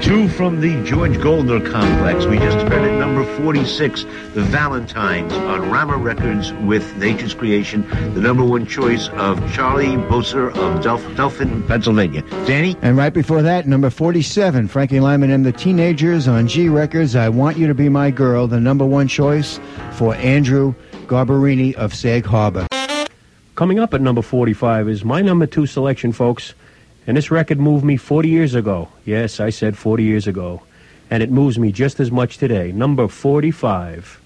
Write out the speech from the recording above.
Two from the George Goldner complex. We just heard at number 46, The Valentines on Rama Records with Nature's Creation, the number one choice of Charlie Boser of Delphin, Pennsylvania. Danny? And right before that, number 47, Frankie Lyman and the Teenagers on G Records, I Want You to Be My Girl, the number one choice for Andrew Garbarini of Sag Harbor. Coming up at number 45 is my number 2 selection, folks. And this record moved me 40 years ago. Yes, I said 40 years ago. And it moves me just as much today. Number 45.